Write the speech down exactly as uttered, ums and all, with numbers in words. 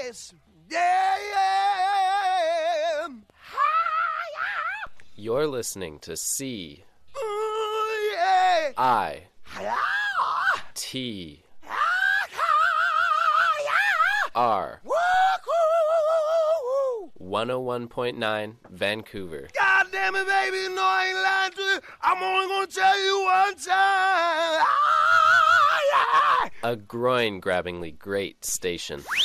yes. Yeah, yeah. You're listening to C Ooh, yeah. I T R one oh one point nine Vancouver. God damn it, baby, you know I ain't lying to you. I'm only gonna tell you one time. A groin-grabbingly great station.